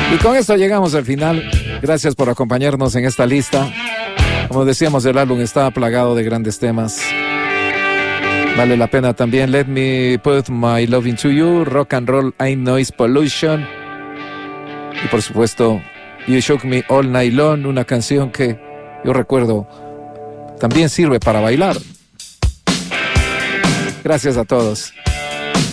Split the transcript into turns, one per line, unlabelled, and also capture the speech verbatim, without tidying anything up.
Y con esto llegamos al final. Gracias por acompañarnos en esta lista. Como decíamos, el álbum está plagado de grandes temas. Vale la pena también Let Me Put My Love Into You, Rock and Roll Ain't Noise Pollution. Y por supuesto, You Shook Me All Night Long, una canción que yo recuerdo también sirve para bailar. Gracias a todos.